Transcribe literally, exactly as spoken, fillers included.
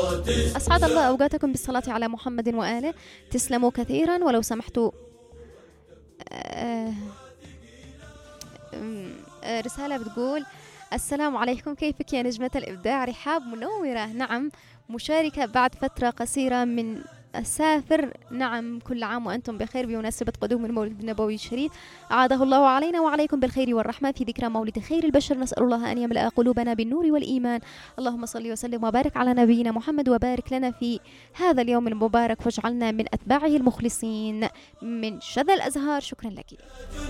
أسعد الله أوقاتكم بالصلاة على محمد وآله. تسلموا كثيرا. ولو سمحتوا آه آه رسالة بتقول: السلام عليكم، كيفك يا نجمة الإبداع؟ رحاب منورة. نعم، مشاركة بعد فترة قصيرة من أسافر. نعم، كل عام وأنتم بخير بمناسبة قدوم المولد النبوي الشريف، أعاده الله علينا وعليكم بالخير والرحمة في ذكرى مولد خير البشر. نسأل الله أن يملأ قلوبنا بالنور والإيمان. اللهم صل وسلم وبارك على نبينا محمد، وبارك لنا في هذا اليوم المبارك واجعلنا من أتباعه المخلصين. من شذا الأزهار. شكرا لك.